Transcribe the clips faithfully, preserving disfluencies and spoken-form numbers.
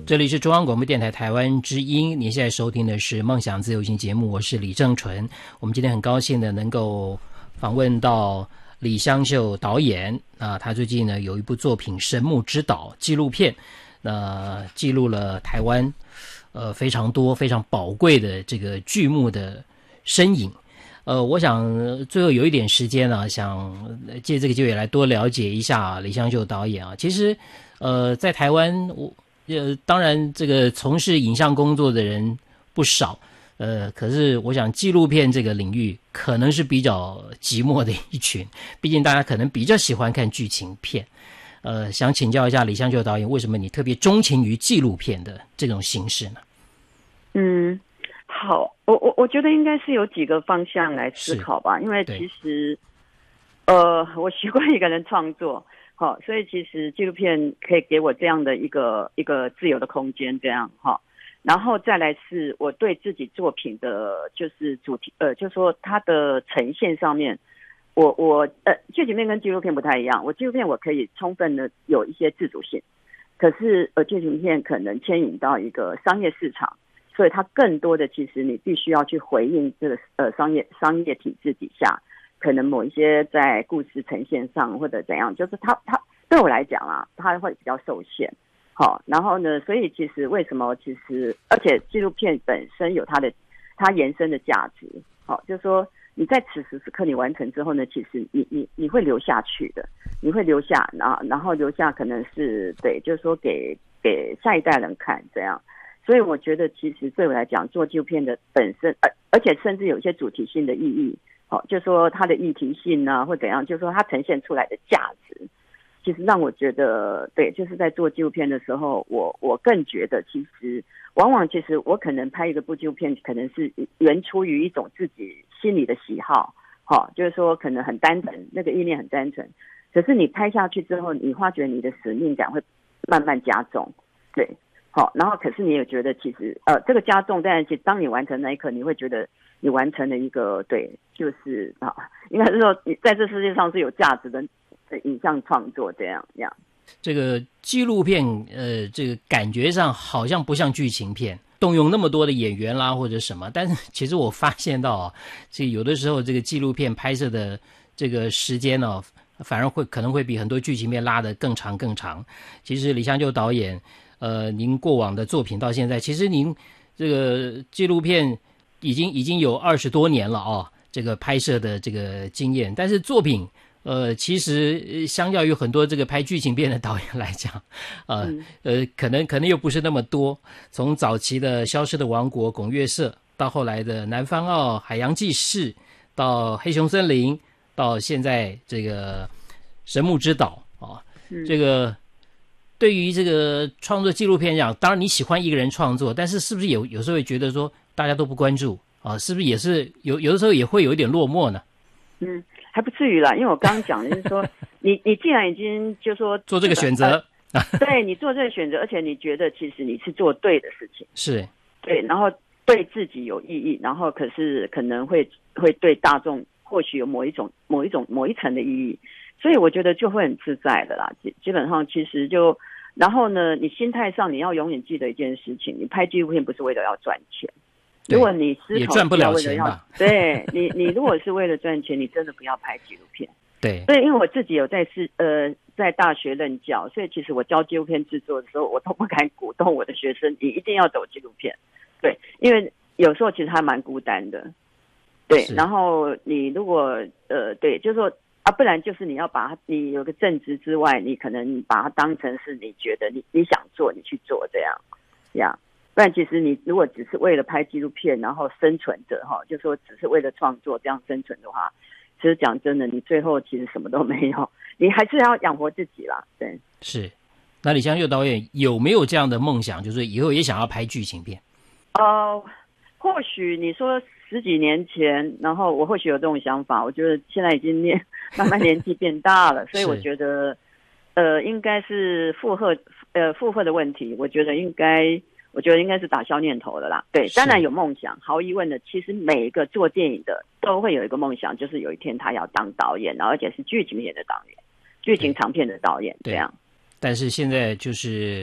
这里是中央广播电台台湾之音，您现在收听的是梦想自由行节目，我是李正纯。我们今天很高兴的能够访问到李湘秀导演啊，他最近呢有一部作品《神木之岛》纪录片，那记录了台湾呃非常多非常宝贵的这个剧目的身影。呃，我想最后有一点时间呢，想借这个机会来多了解一下李湘秀导演啊。其实呃在台湾我。呃，当然，这个从事影像工作的人不少，呃，可是我想纪录片这个领域可能是比较寂寞的一群，毕竟大家可能比较喜欢看剧情片。呃，想请教一下李湘秀导演，为什么你特别钟情于纪录片的这种形式呢？ 嗯，好，我我我觉得应该是有几个方向来思考吧，因为其实，呃，我习惯一个人创作。好，所以其实纪录片可以给我这样的一个一个自由的空间，这样哈。然后再来是我对自己作品的，就是主题，呃，就是说它的呈现上面，我我呃，剧情片跟纪录片不太一样。我纪录片我可以充分的有一些自主性，可是呃，剧情片可能牵引到一个商业市场，所以它更多的其实你必须要去回应这个呃商业商业体制底下。可能某一些在故事呈现上或者怎样，就是它它对我来讲啊，它会比较受限。好，然后呢，所以其实为什么其实，而且纪录片本身有它的它延伸的价值。好，就是说你在此时此刻你完成之后呢，其实你你你会留下去的，你会留下，然后然后留下可能是对，就是说给给下一代人看这样。所以我觉得其实对我来讲，做纪录片的本身，而而且甚至有一些主题性的意义。好，就说它的议题性啊，或怎样，就说它呈现出来的价值，其实让我觉得，对，就是在做纪录片的时候，我我更觉得，其实往往其实我可能拍一个部纪录片，可能是源出于一种自己心里的喜好，好，就是说可能很单纯，那个意念很单纯，可是你拍下去之后，你发觉你的使命感会慢慢加重，对，好，然后可是你也觉得，其实呃，这个加重，但是其实当你完成那一刻，你会觉得。你完成了一个对，就是啊，应该是说你在这世界上是有价值的影像创作，这样这样。 这个纪录片，呃，这个感觉上好像不像剧情片，动用那么多的演员啦或者什么，但是其实我发现到啊，这有的时候这个纪录片拍摄的这个时间呢、哦，反而会可能会比很多剧情片拉得更长更长。其实李湘秀导演，呃，您过往的作品到现在，其实您这个纪录片。已经已经有二十多年了啊，这个拍摄的这个经验，但是作品呃，其实相较于很多这个拍剧情片的导演来讲，呃、嗯、呃，可能可能又不是那么多。从早期的《消失的王国》龚月社，到后来的《南方澳海洋纪事》，到《黑熊森林》，到现在这个《神木之岛》啊，嗯、这个。对于这个创作纪录片讲，当然你喜欢一个人创作，但是是不是有有时候会觉得说大家都不关注啊？是不是也是有有的时候也会有一点落寞呢？ 嗯，还不至于啦，因为我刚刚讲的就是说，你你既然已经就说做这个选择， 呃、对你做这个选择，而且你觉得其实你是做对的事情， 是对，然后对自己有意义，然后可是可能会会对大众或许有某一种某一种某一层的意义。所以我觉得就会很自在的啦，基基本上其实就，然后呢，你心态上你要永远记得一件事情，你拍纪录片不是为了要赚钱，如果你思考也赚不了钱吧？ 对你，你如果是为了赚钱，你真的不要拍纪录片。 对， 所以因为我自己有在是呃在大学任教，所以其实我教纪录片制作的时候，我都不敢鼓动我的学生你一定要走纪录片，对，因为有时候其实还蛮孤单的，对，然后你如果呃对，就是说。啊，不然就是你要把它，你有个正职之外，你可能把它当成是你觉得你你想做，你去做这样，这样。不然其实你如果只是为了拍纪录片，然后生存着哈，就说只是为了创作这样生存的话，其实讲真的，你最后其实什么都没有，你还是要养活自己啦。对， 是。那李湘秀导演有没有这样的梦想，就是以后也想要拍剧情片？ 呃，或许你说。十几年前，然后我或许有这种想法，我觉得现在已经年慢慢年纪变大了，所以我觉得，呃，应该是负荷，呃，负荷的问题。我觉得应该，我觉得应该是打消念头了啦。对，当然有梦想，毫无疑问的，其实每一个做电影的都会有一个梦想，就是有一天他要当导演，然后而且是剧情片的导演，剧情长片的导演，这样。 但是现在就是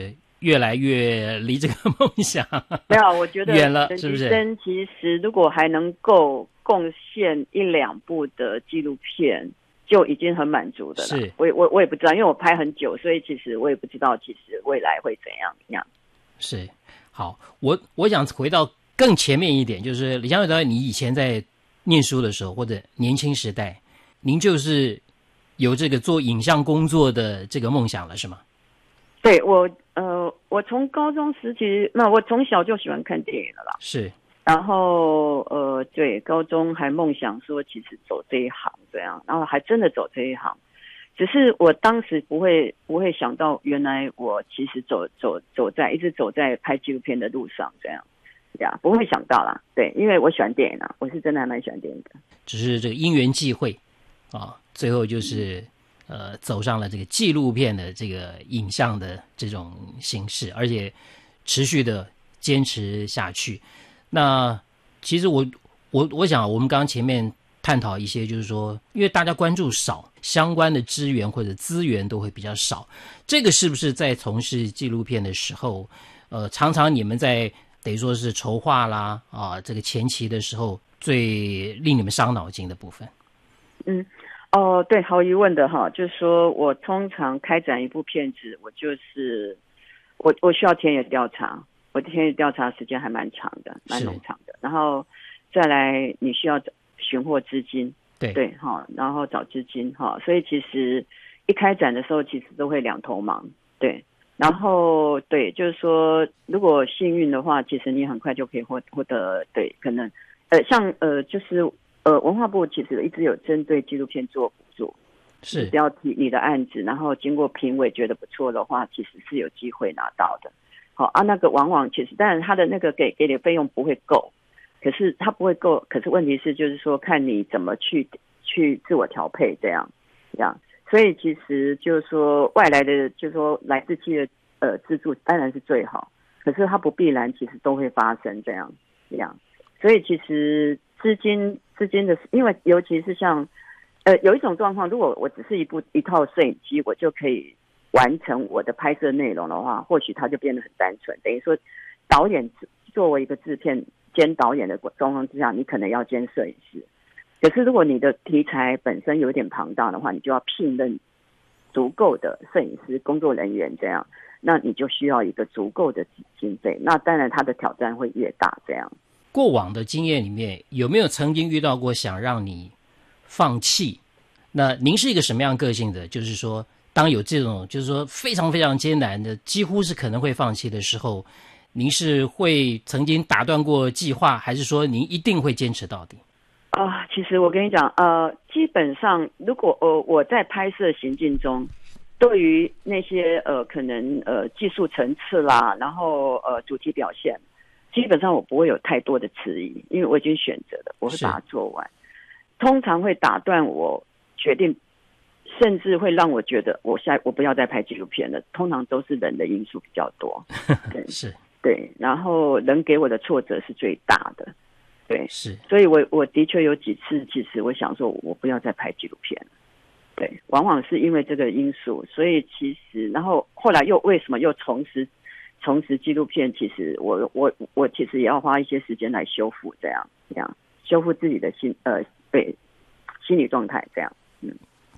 越来越离这个梦想没有，我觉得远了，是不是？ 其实如果还能够贡献一两部的纪录片，就已经很满足的了。 是， 我我我也不知道，因为我拍很久，所以其实我也不知道，其实未来会怎样样。 是，好，我我想回到更前面一点，就是李湘月导演，你以前在念书的时候或者年轻时代，您就是有这个做影像工作的这个梦想了，是吗？ 对，我呃，我从高中时期，那我从小就喜欢看电影了啦。 是， 然后呃，对，高中还梦想说其实走这一行这样，然后还真的走这一行。只是我当时不会不会想到，原来我其实走走走在一直走在拍纪录片的路上，这样呀，不会想到啦。对，因为我喜欢电影啊，我是真的还蛮喜欢电影的。 只是这个因缘际会啊，最后就是呃走上了这个纪录片的这个影像的这种形式，而且持续的坚持下去。那其实我我我想，我们刚刚前面探讨一些，就是说，因为大家关注少，相关的资源或者资源都会比较少。这个是不是在从事纪录片的时候，呃，常常你们在等于说是筹划啦啊，这个前期的时候，最令你们伤脑筋的部分？ 嗯，哦，对，毫无疑问的哈，就是说我通常开展一部片子，我就是我我需要田野调查，我的田野调查时间还蛮长的，蛮冗长的，然后再来你需要寻获资金， 对对哈，然后找资金哈，所以其实一开展的时候其实都会两头忙，对，然后对，就是说如果幸运的话，其实你很快就可以获获得，对，可能呃像呃就是呃文化部其实一直有针对纪录片做补助， 是只要提你的案子，然后经过评委觉得不错的话，其实是有机会拿到的。好啊，那个往往其实当然他的那个给给的费用不会够。可是它不会够，可是问题是就是说看你怎么去去自我调配这样这样，所以其实就是说外来的就是说来自企业呃资助当然是最好，可是它不必然其实都会发生这样这样，所以其实资金资金的，因为尤其是像呃有一种状况，如果我只是一部一套摄影机，我就可以完成我的拍摄内容的话，或许它就变得很单纯，等于说导演作为一个制片兼导演的状况之下，你可能要兼摄影师。可是如果你的题材本身有点庞大的话，你就要聘任足够的摄影师工作人员，这样，那你就需要一个足够的经费。那当然，它的挑战会越大。这样， 过往的经验里面，有没有曾经遇到过想让你放弃？那您是一个什么样个性的？就是说，当有这种就是说非常非常艰难的，几乎是可能会放弃的时候，您是会曾经打断过计划，还是说您一定会坚持到底？ 啊、呃，其实我跟你讲，呃，基本上如果呃我在拍摄行进中，对于那些呃可能呃技术层次啦，然后呃主题表现，基本上我不会有太多的迟疑，因为我已经选择了，我会把它做完。通常会打断我决定，甚至会让我觉得我下我不要再拍纪录片了。通常都是人的因素比较多，对， 是。 对，然后人给我的挫折是最大的，对， 是， 所以我我的确有几次，其实我想说，我不要再拍纪录片了，对，往往是因为这个因素，所以其实，然后后来又为什么又重拾重拾纪录片？其实我我我其实也要花一些时间来修复，这样这样修复自己的心呃对心理状态，这样，嗯。